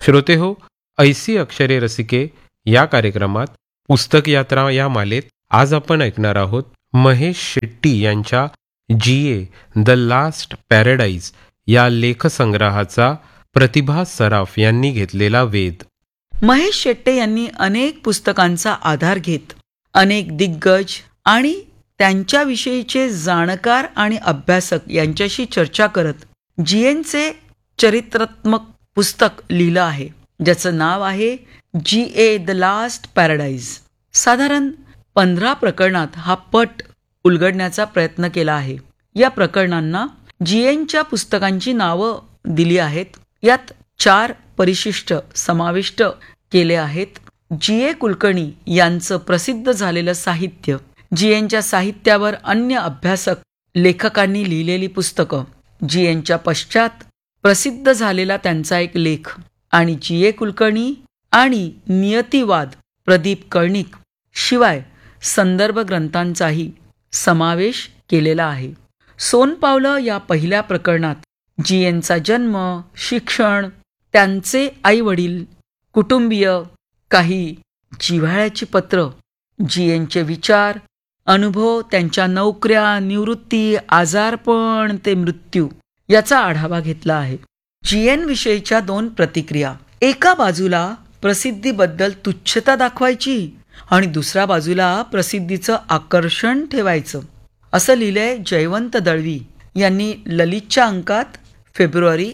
श्रोते हो, ऐसी अक्षरे रसिके या कार्यक्रमात पुस्तक यात्रा या मालेत आज आपण ऐकणार आहोत महेश शेट्टी यांच्या GA द लास्ट पॅराडाईज या लेखसंग्रहाचा प्रतिभा सराफ यांनी घेतलेला वेध. महेश शेट्टे यांनी अनेक पुस्तकांचा आधार घेत अनेक दिग्गज आणि त्यांच्याविषयीचे जाणकार आणि अभ्यासक यांच्याशी चर्चा करत GNचे चरित्रात्मक पुस्तक लिहिलं आहे, ज्याचं नाव आहे GA द लास्ट पॅराडाईज. साधारण 15 प्रकरणात हा पट उलगडण्याचा प्रयत्न केला आहे. या प्रकरणांना GNच्या पुस्तकांची नावं दिली आहेत. यात 4 परिशिष्ट समाविष्ट केले आहेत. GA कुलकर्णी यांचं प्रसिद्ध झालेलं साहित्य, GNच्या साहित्यावर अन्य अभ्यासक लेखकांनी लिहिलेली पुस्तकं, GNच्या पश्चात प्रसिद्ध झालेला त्यांचा एक लेख आणि GA कुलकर्णी आणि नियतिवाद प्रदीप कर्णिक शिवाय संदर्भ ग्रंथांचाही समावेश केलेला आहे. सोनपावलं या पहिल्या प्रकरणात GNचा जन्म, शिक्षण, त्यांचे आईवडील, कुटुंबीय, काही जिव्हाळ्याची पत्र, GNचे विचार, अनुभव, त्यांच्या नोकऱ्या, निवृत्ती, आजारपण ते मृत्यू याचा आढावा घेतला आहे. GN विषयीच्या 2 प्रतिक्रिया. एका बाजूला प्रसिद्धीबद्दल तुच्छता दाखवायची आणि दुसऱ्या बाजूला प्रसिद्धीचं आकर्षण ठेवायचं, असं लिहिलंय जयवंत दळवी यांनी ललितच्या अंकात फेब्रुवारी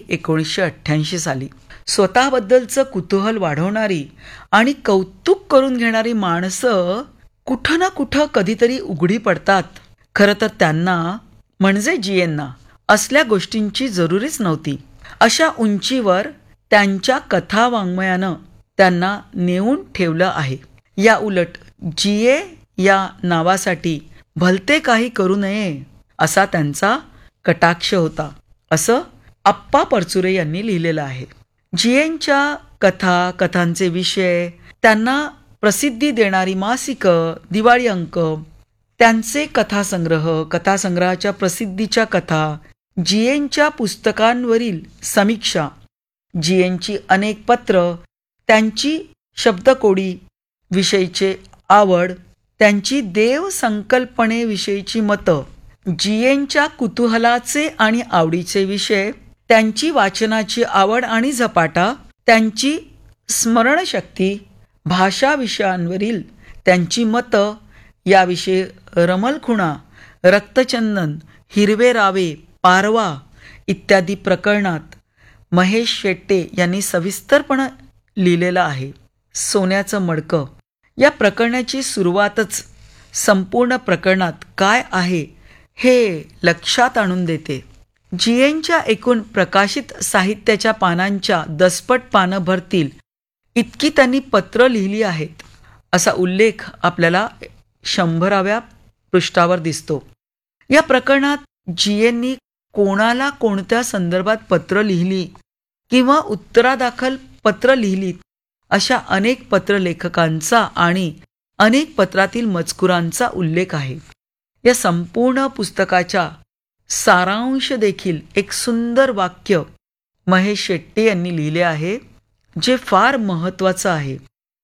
1988 साली. स्वतःबद्दलचं कुतूहल वाढवणारी आणि कौतुक करून घेणारी माणसं कुठं ना कुठं कधीतरी उघडी पडतात. खरं तर त्यांना म्हणजे GNना असल्या गोष्टींची जरुरीच नव्हती. अशा उंचीवर त्यांच्या कथा वाङ्मयानं त्यांना नेऊन ठेवलं आहे. या उलट GA या नावासाठी भलते काही करू नये असा त्यांचा कटाक्ष होता, असं आप्पा परचुरे यांनी लिहिलेलं आहे. GNच्या कथा, कथांचे विषय, त्यांना प्रसिद्धी देणारी मासिकं, दिवाळी अंक, त्यांचे कथासंग्रह, कथासंग्रहाच्या प्रसिद्धीच्या कथा, GNच्या पुस्तकांवरील समीक्षा, GNची अनेक पत्र, त्यांची शब्दकोडी विषयीचे आवड, त्यांची देव संकल्पनेविषयीची मतं, GNच्या कुतूहलाचे आणि आवडीचे विषय, त्यांची वाचनाची आवड आणि झपाटा, त्यांची स्मरणशक्ती, भाषा विषयांवरील त्यांची मतं, याविषयी रमलखुणा, रक्तचंदन, हिरवे रावे, पारवा इत्यादी प्रकरणात महेश शेट्टे यांनी सविस्तरपणे लिहिलेलं आहे. सोन्याचं मडकं या प्रकरणाची सुरुवातच संपूर्ण प्रकरणात काय आहे हे लक्षात आणून देते. GNच्या एकूण प्रकाशित साहित्याच्या पानांच्या 10 पानं भरतील इतकी त्यांनी पत्र लिहिली आहेत, असा उल्लेख आपल्याला 100व्या पृष्ठावर दिसतो. या प्रकरणात GNनी कोणाला कोणत्या संदर्भात पत्र लिहिली किंवा उत्तरादाखल पत्र लिहिलीत अशा अनेक पत्रलेखकांचा आणि अनेक पत्रातील मजकुरांचा उल्लेख आहे. या संपूर्ण पुस्तकाच्या सारांश देखील एक सुंदर वाक्य महेश शेट्टे यांनी लिहिले आहे, जे फार महत्त्वाचं आहे.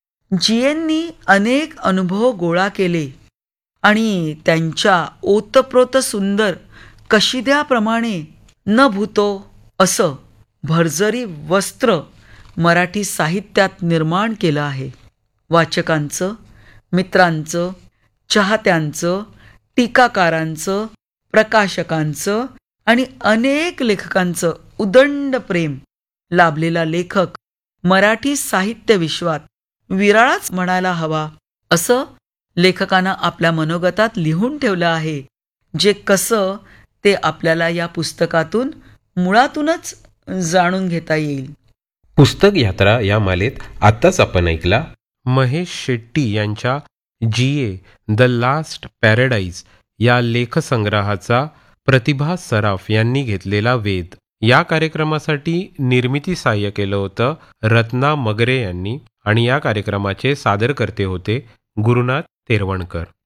GNनी अनेक अनुभव गोळा केले आणि त्यांच्या ओतप्रोत सुंदर कशिद्याप्रमाणे न भूतो असं भरजरी वस्त्र मराठी साहित्यात निर्माण केलं आहे. वाचकांचं, मित्रांचं, चाहत्यांचं, टीकाकारांचं, प्रकाशकांचं आणि अनेक लेखकांचं उदंड प्रेम लाभलेला लेखक मराठी साहित्य विश्वात विराळाच म्हणायला हवा, असं लेखकानं आपल्या मनोगतात लिहून ठेवलं आहे, जे कसं ते आपल्याला या पुस्तकातून मुळातूनच जाणून घेता येईल. पुस्तक यात्रा या मालेत आत्ताच आपण ऐकला महेश शेट्टी यांच्या GA द लास्ट पॅराडाईज या लेखसंग्रहाचा प्रतिभा सराफ यांनी घेतलेला वेध. या कार्यक्रमासाठी निर्मिती सहाय्य केलं होतं रत्ना मगरे यांनी आणि या कार्यक्रमाचे सादरकर्ते होते गुरुनाथ तेरवणकर.